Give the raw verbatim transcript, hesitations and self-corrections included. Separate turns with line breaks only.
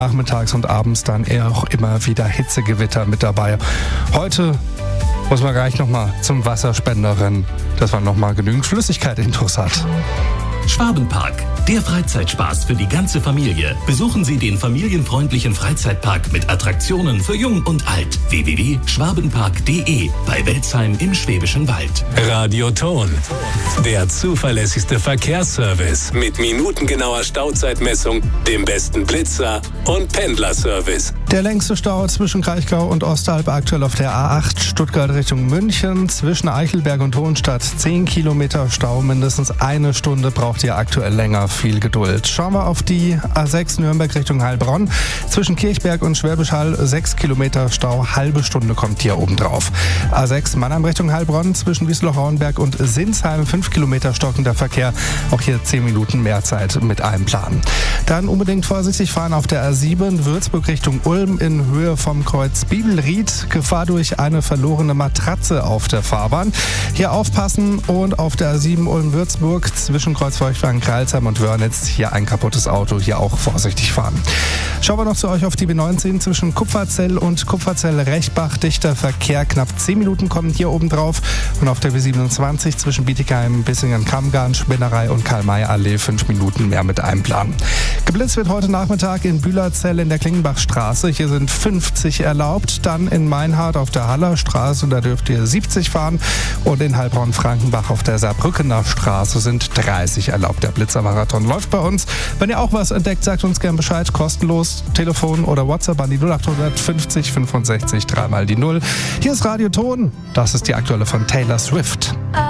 Nachmittags und abends dann eher auch immer wieder Hitzegewitter mit dabei. Heute muss man gleich nochmal zum Wasserspender rennen, dass man nochmal genügend Flüssigkeit intus hat.
Schwabenpark, der Freizeitspaß für die ganze Familie. Besuchen Sie den familienfreundlichen Freizeitpark mit Attraktionen für Jung und Alt. w w w punkt schwabenpark punkt de bei Welzheim im Schwäbischen Wald.
Radioton, der zuverlässigste Verkehrsservice mit minutengenauer Stauzeitmessung, dem besten Blitzer und Pendlerservice.
Der längste Stau zwischen Kraichgau und Ostalb aktuell auf der A acht Stuttgart Richtung München. Zwischen Eichelberg und Hohenstadt zehn Kilometer Stau, mindestens eine Stunde braucht ihr aktuell länger. Viel Geduld. Schauen wir auf die A sechs Nürnberg Richtung Heilbronn. Zwischen Kirchberg und Schwäbisch Hall sechs Kilometer Stau, halbe Stunde kommt hier oben drauf. A sechs Mannheim Richtung Heilbronn zwischen Wiesloch-Rauenberg und Sinsheim fünf Kilometer stockender Verkehr. Auch hier zehn Minuten mehr Zeit mit einplanen. Dann unbedingt vorsichtig fahren auf der A sieben Würzburg Richtung Ulm in Höhe vom Kreuz Bibelried. Gefahr durch eine verlorene Matratze auf der Fahrbahn. Hier aufpassen und auf der A sieben Ulm-Würzburg zwischen Kreuzfeuchtwagen-Kreilsheim und Wörnitz hier ein kaputtes Auto, hier auch vorsichtig fahren. Schauen wir noch zu euch auf die B neunzehn zwischen Kupferzell und Kupferzell-Rechbach. Dichter Verkehr, knapp zehn Minuten kommen hier oben drauf. Und auf der B siebenundzwanzig zwischen Bietigheim, Bissingen-Kammgarn, Spinnerei und Karl-May-Allee fünf Minuten mehr mit einplanen. Geblitzt wird heute Nachmittag in Bühlerzell in der Klingenbachstraße. Hier sind fünfzig erlaubt. Dann in Meinhardt auf der Hallerstraße, da dürft ihr siebzig fahren. Und in Heilbronn-Frankenbach auf der Saarbrückener Straße sind dreißig erlaubt. Der Blitzermarathon läuft bei uns. Wenn ihr auch was entdeckt, sagt uns gern Bescheid. Kostenlos, Telefon oder WhatsApp an die null acht fünfzig fünfundsechzig dreimal die null. Hier ist Radioton. Das ist die aktuelle von Taylor Swift.